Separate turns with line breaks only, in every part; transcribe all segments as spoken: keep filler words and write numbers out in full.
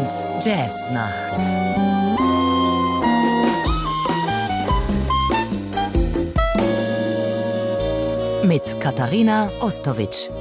Bündens Jazznacht. Mit Katharina Ostowitsch.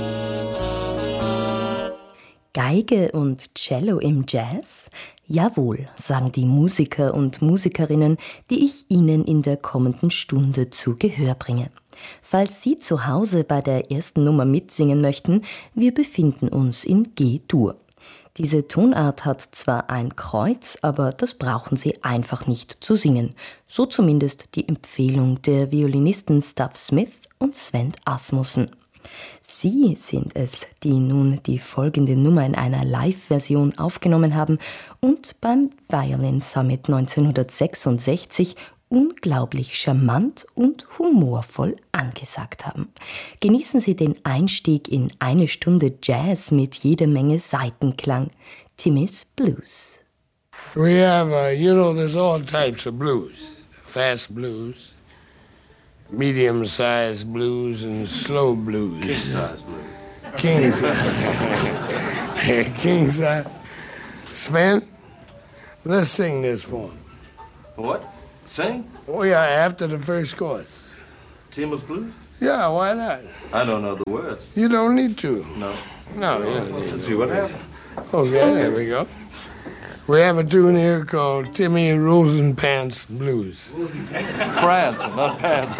Geige und Cello im Jazz? Jawohl, sagen die Musiker und Musikerinnen, die ich Ihnen in der kommenden Stunde zu Gehör bringe. Falls Sie zu Hause bei der ersten Nummer mitsingen möchten, wir befinden uns in G-Dur. Diese Tonart hat zwar ein Kreuz, aber das brauchen Sie einfach nicht zu singen. So zumindest die Empfehlung der Violinisten Stuff Smith und Sven Asmussen. Sie sind es, die nun die folgende Nummer in einer Live-Version aufgenommen haben und beim Violin Summit neunzehnhundertsechsundsechzig unglaublich charmant und humorvoll angesagt haben. Genießen Sie den Einstieg in eine Stunde Jazz mit jeder Menge Saitenklang. Timmy's Blues.
We have, uh, you know, there's all types of blues. Fast blues, medium-sized blues, and slow blues.
King-size blues.
King-size. King-size. Sven, let's sing this for him.
What? Sing?
Oh, yeah, after the first chorus.
Timmy's Blues?
Yeah, why not?
I don't know the words.
You don't need to.
No.
No, you don't need
Let's
to.
see what happens.
Okay, there we go. We have a tune here called Timmy Rosenpants Blues.
France, not pants.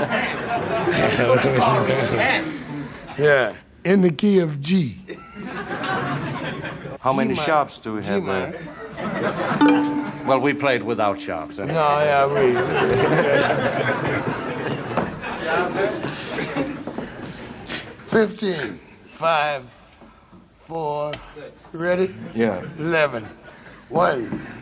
Yeah, in the key of G.
How many
G
sharps do we
G
have
minor.
there? Well, we played without sharps. Eh?
No, yeah, we. Fifteen, five, four, ready?
Yeah.
Eleven. One,